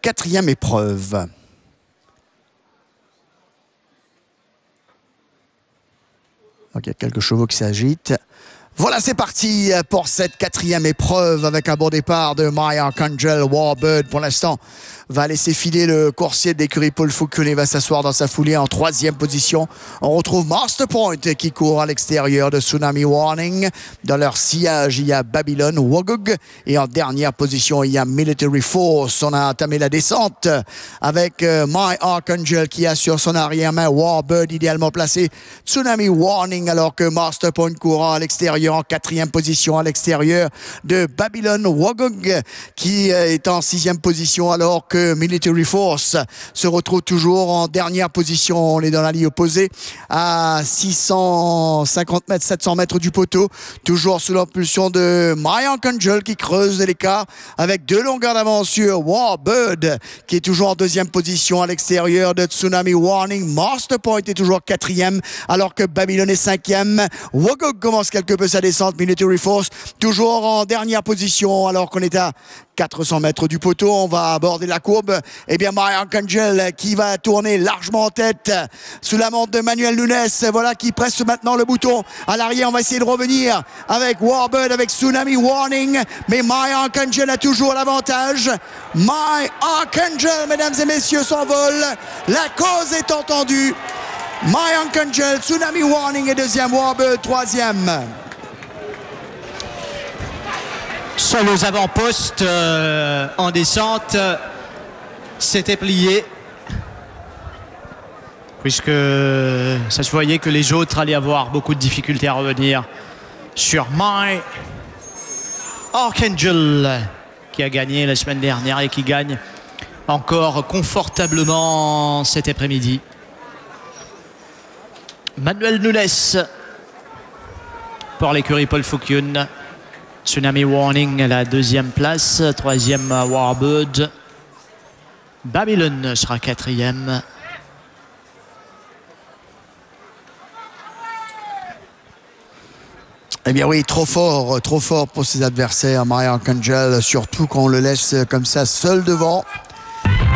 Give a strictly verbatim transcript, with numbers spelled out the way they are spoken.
quatrième épreuve. Donc, il y a quelques chevaux qui s'agitent. Voilà, c'est parti pour cette quatrième épreuve avec un bon départ de My Archangel. Warbird, pour l'instant, va laisser filer le coursier de l'écurie Paul Foucault et va s'asseoir dans sa foulée en troisième position. On retrouve Master Point qui court à l'extérieur de Tsunami Warning. Dans leur sillage, il y a Babylon Wogug. Et en dernière position, il y a Military Force. On a entamé la descente avec euh, My Archangel qui assure son arrière-main. Warbird idéalement placé. Tsunami Warning alors que Master Point courant à l'extérieur en quatrième position à l'extérieur de Babylon Wogug qui est en sixième position alors que Military Force se retrouve toujours en dernière position. On est dans la ligne opposée à six cent cinquante mètres, sept cents mètres du poteau, toujours sous l'impulsion de My Archangel qui creuse l'écart avec deux longueurs d'avance sur Warbird qui est toujours en deuxième position à l'extérieur de Tsunami Warning. Master Point est toujours quatrième alors que Babylon est cinquième. Wogug commence quelque peu sa descente. Military Force toujours en dernière position alors qu'on est à quatre cents mètres du poteau. On va aborder la courbe. Eh bien, My Archangel qui va tourner largement en tête sous la montre de Manuel Nunes. Voilà qui presse maintenant le bouton à l'arrière. On va essayer de revenir avec Warbird, avec Tsunami Warning. Mais My Archangel a toujours l'avantage. My Archangel, mesdames et messieurs, s'envole. La cause est entendue. My Archangel, Tsunami Warning est deuxième, Warbird troisième. Sur les avant-postes euh, en descente, c'était plié. Puisque ça se voyait que les autres allaient avoir beaucoup de difficultés à revenir sur My Archangel qui a gagné la semaine dernière et qui gagne encore confortablement cet après-midi. Manuel Nunes pour l'écurie Paul Foucault. Tsunami Warning à la deuxième place, troisième Warbird. Babylon sera quatrième. Eh bien oui, trop fort, trop fort pour ses adversaires, My Archangel, surtout quand on le laisse comme ça seul devant.